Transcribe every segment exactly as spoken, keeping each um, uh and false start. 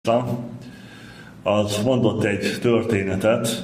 az mondott egy történetet,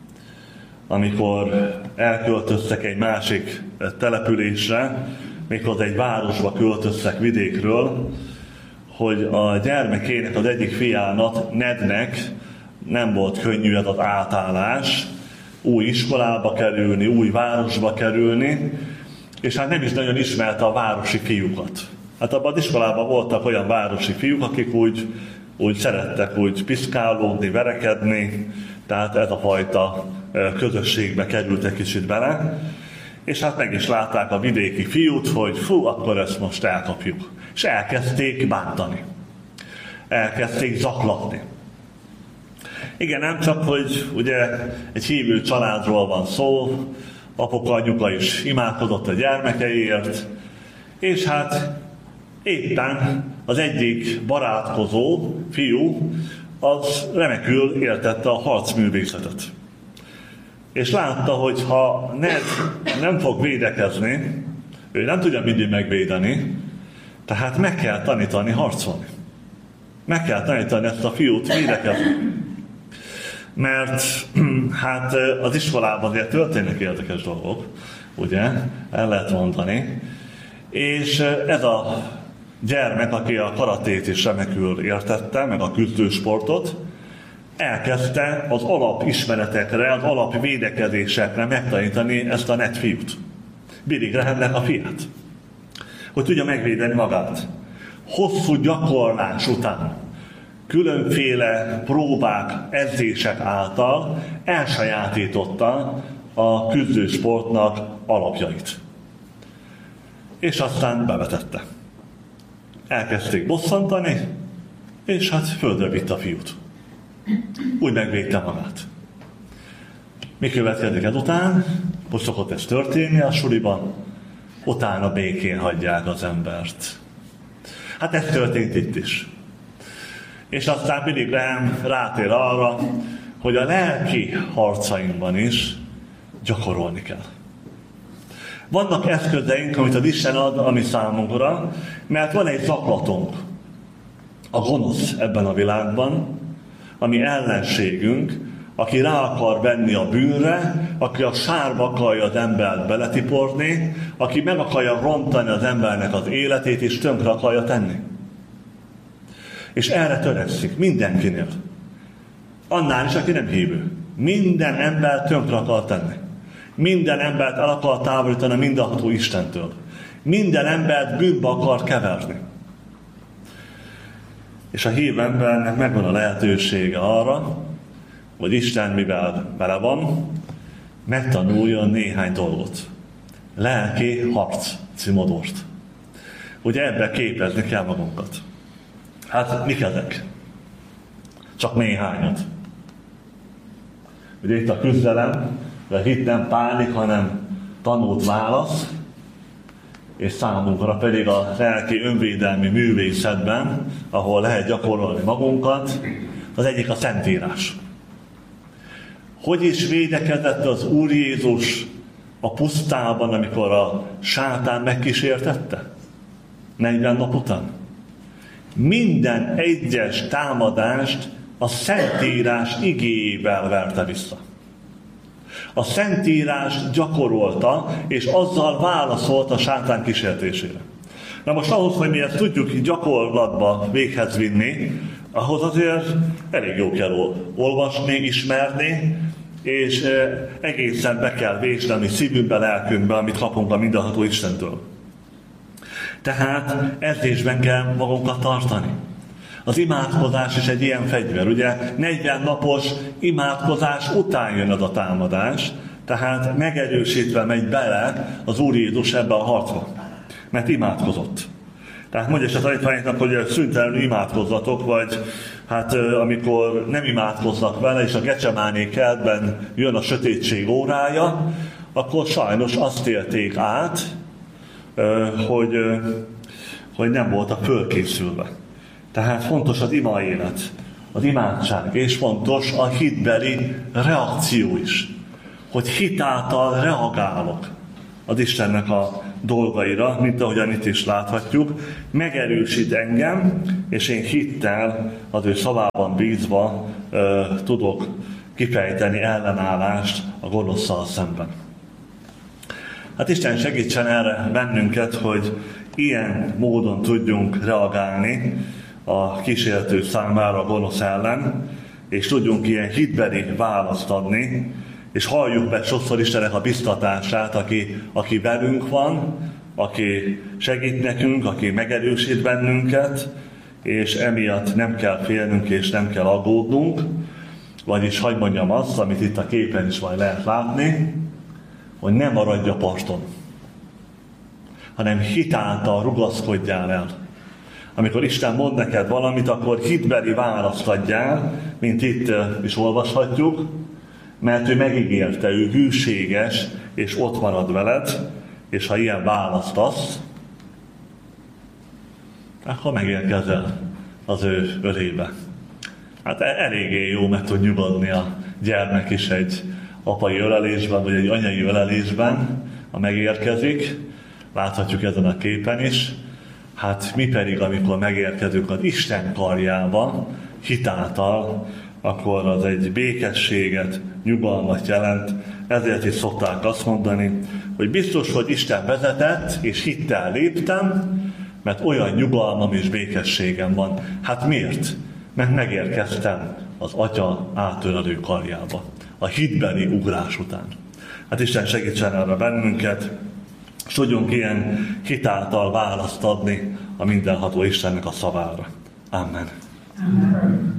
amikor elköltöztek egy másik településre, méghozzá egy városba költöztek vidékről, hogy a gyermekének, az egyik fiának, Nednek nem volt könnyű ez az átállás, új iskolába kerülni, új városba kerülni, és hát nem is nagyon ismerte a városi fiúkat. Hát abban az iskolában voltak olyan városi fiúk, akik úgy, úgy szerettek úgy piszkálódni, verekedni, tehát ez a fajta közösségbe került egy kicsit bele, és hát meg is látták a vidéki fiút, hogy fú, akkor ezt most elkapjuk. És elkezdték bántani. Elkezdték zaklatni. Igen, nem csak, hogy ugye egy hívő családról van szó, apuka, anyuka is imádkozott a gyermekeiért, és hát éppen az egyik barátkozó fiú, az remekül értette a harcművészetet. És látta, hogy ha Ned nem fog védekezni, ő nem tudja mindig megvédeni, tehát meg kell tanítani harcolni. Meg kell tanítani ezt a fiút védekezni. Mert hát az iskolában azért történnek érdekes dolgok, ugye, el lehet mondani. És ez a gyermek, aki a karatét is remekül értette, meg a küzdősportot, elkezdte az alapismeretekre, az alapvédekezésekre megtanítani ezt a Ned fiút. Billy Grahamnek a fiát. Hogy tudja megvédeni magát. Hosszú gyakorlás után, különféle próbák, edzések által elsajátította a küzdősportnak alapjait. És aztán bevetette. Elkezdték bosszantani, és hát földre vitte a fiút. Úgy megvédte magát. Mi következik ezután? Most szokott ez történni a suliban, utána békén hagyják az embert. Hát ez történt itt is. És aztán Billy Graham rátér arra, hogy a lelki harcainkban is gyakorolni kell. Vannak eszközeink, amit az Isten ad a mi számunkra, mert van egy zaklatunk, a gonosz ebben a világban, ami ellenségünk, aki rá akar venni a bűnre, aki a sárba akarja az embert beletiporni, aki meg akarja rontani az embernek az életét, és tönkre akarja tenni. És erre törekszik mindenkinél. Annál is, aki nem hívő. Minden ember tönkre akar tenni. Minden embert el akar távolítani a mindenható Istentől. Minden embert bűnbe akar keverni. És a hívő embernek megvan a lehetősége arra, hogy Isten, mivel vele van, megtanuljon néhány dolgot. Lelki harc címodort. Ugye ebben képezni kell magunkat. Hát mik ezek? Csak néhányat. Ugye itt a küzdelem, de itt nem pánik, hanem tanult válasz, és számunkra pedig a lelki önvédelmi művészetben, ahol lehet gyakorolni magunkat, az egyik a Szentírás. Hogy is védekezett az Úr Jézus a pusztában, amikor a sátán megkísértette? negyven nap után. Minden egyes támadást a Szentírás igéjével verte vissza. A Szentírás gyakorolta, és azzal válaszolt a sátán kísértésére. Na most ahhoz, hogy mi ezt tudjuk gyakorlatba véghez vinni, ahhoz azért elég jó kell olvasni, ismerni, és egészen be kell vésni a mi szívünkbe, lelkünkbe, amit kapunk a mindenható Istentől. Tehát edzésben kell magunkat tartani. Az imádkozás is egy ilyen fegyver. Ugye negyven napos imádkozás után jön az a támadás, tehát megerősítve megy bele az Úr Jézus ebbe a harcba. Mert imádkozott. Tehát mondja is a tanítványoknak, hogy szüntelenül imádkozzatok, vagy hát amikor nem imádkoznak vele, és a Gecsemáné kertben jön a sötétség órája, akkor sajnos azt élték át, hogy, hogy nem voltak fölkészülve. Tehát fontos az ima élet, az imádság, és fontos a hitbeli reakció is. Hogy hitáltal reagálok az Istennek a dolgaira, mint ahogyan itt is láthatjuk, megerősít engem, és én hittel az ő szavában bízva ö, tudok kifejteni ellenállást a gonoszszal szemben. Hát Isten segítsen erre bennünket, hogy ilyen módon tudjunk reagálni a kísértő számára a gonosz ellen, és tudjunk ilyen hitbeli választ adni, és halljuk be sokszor Istennek a biztatását, aki, aki velünk van, aki segít nekünk, aki megerősít bennünket, és emiatt nem kell félnünk és nem kell aggódnunk. Vagyis hadd mondjam azt, amit itt a képen is majd lehet látni, hogy ne maradj a parton, hanem hit által rugaszkodjál el. Amikor Isten mond neked valamit, akkor hitbeli választ adjál, mint itt is olvashatjuk, mert ő megígérte, ő hűséges, és ott marad veled, és ha ilyen választ adsz, akkor megérkezel az ő ölébe. Hát eléggé jó, mert tud nyugodni a gyermek is egy apai ölelésben, vagy egy anyai ölelésben, ha megérkezik. Láthatjuk ezen a képen is. Hát mi pedig, amikor megérkezünk az Isten karjába, hitáltal, akkor az egy békességet, nyugalmat jelent. Ezért is szokták azt mondani, hogy biztos, hogy Isten vezetett, és hittel léptem, mert olyan nyugalmam és békességem van. Hát miért? Mert megérkeztem az Atya átölelő karjába, a hitbeli ugrás után. Hát Isten segítsen erre bennünket, és tudjunk ilyen hitáltal választ adni a mindenható Istennek a szavára. Amen. Amen.